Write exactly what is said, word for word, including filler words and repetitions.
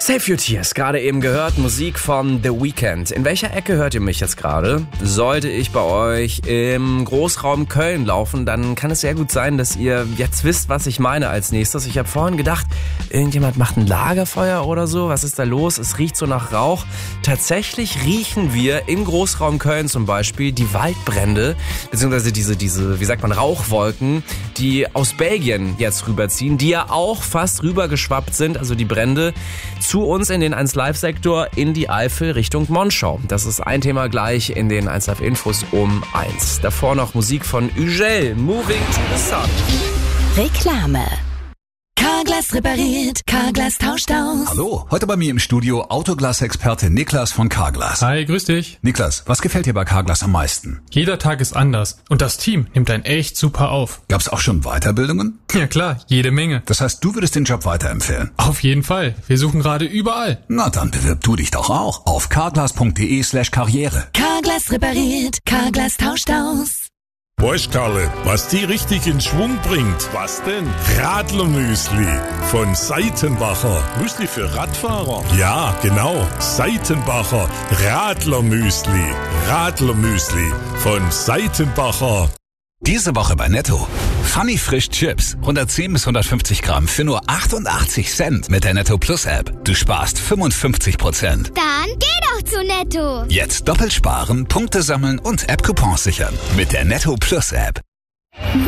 Save Your Tears, gerade eben gehört, Musik von The Weeknd. In welcher Ecke hört ihr mich jetzt gerade? Sollte ich bei euch im Großraum Köln laufen, dann kann es sehr gut sein, dass ihr jetzt wisst, was ich meine als nächstes. Ich habe vorhin gedacht, irgendjemand macht ein Lagerfeuer oder so. Was ist da los? Es riecht so nach Rauch. Tatsächlich riechen wir im Großraum Köln zum Beispiel die Waldbrände, beziehungsweise diese, diese, wie sagt man, Rauchwolken, die aus Belgien jetzt rüberziehen, die ja auch fast rübergeschwappt sind, also die Brände, zu uns in den eins Live Sektor in die Eifel Richtung Monschau. Das ist ein Thema gleich in den eins Live Infos um eins. Davor noch Musik von Ugel, Moving to the Sun. Reklame. Carglass repariert, Carglass tauscht aus. Hallo, heute bei mir im Studio Autoglas-Experte Niklas von Carglass. Hi, grüß dich. Niklas, was gefällt dir bei Carglass am meisten? Jeder Tag ist anders und das Team nimmt einen echt super auf. Gab's auch schon Weiterbildungen? Ja klar, jede Menge. Das heißt, du würdest den Job weiterempfehlen? Auf jeden Fall. Wir suchen gerade überall. Na, dann bewirb du dich doch auch auf carglass.de slash karriere. Carglass repariert, Carglass tauscht aus. Weißt Karle, was die richtig in Schwung bringt? Was denn? Radlermüsli von Seitenbacher. Müsli für Radfahrer? Ja, genau. Seitenbacher Radlermüsli. Radlermüsli von Seitenbacher. Diese Woche bei Netto. Funny Frisch Chips. hundertzehn bis hundertfünfzig Gramm für nur achtundachtzig Cent mit der Netto Plus App. Du sparst fünfundfünfzig Prozent. Dann geh doch zu Netto. Jetzt doppelt sparen, Punkte sammeln und App-Coupons sichern. Mit der Netto Plus App.